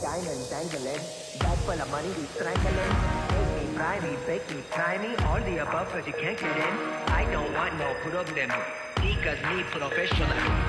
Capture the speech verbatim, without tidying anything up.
diamond dangling. Bag full of money, we strangling. Make me, fry me, bake me, try me. All the above, cause you can't get in. I don't want no problem. Because me professional.